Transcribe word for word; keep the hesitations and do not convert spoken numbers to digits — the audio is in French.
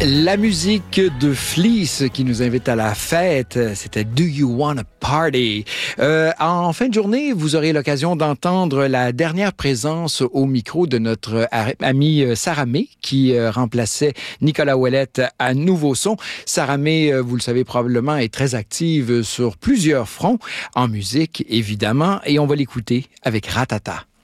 La musique de Fleece qui nous invite à la fête, c'était Do You Wanna Party? Euh, en fin de journée, vous aurez l'occasion d'entendre la dernière présence au micro de notre amie Sarah May qui euh, remplaçait Nicolas Ouellette à Nouveau Son. Sarah May, euh, vous le savez probablement, est très active sur plusieurs fronts, en musique évidemment, et on va l'écouter avec Ratata.